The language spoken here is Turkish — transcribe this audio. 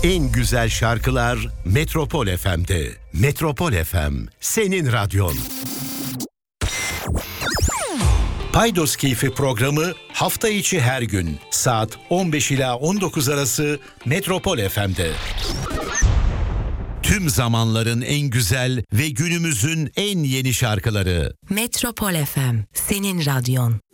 En güzel şarkılar Metropol FM'de. Metropol FM, senin radyon. Paydos Keyfi programı hafta içi her gün saat 15 ila 19 arası Metropol FM'de. Tüm zamanların en güzel ve günümüzün en yeni şarkıları. Metropol FM, senin radyon.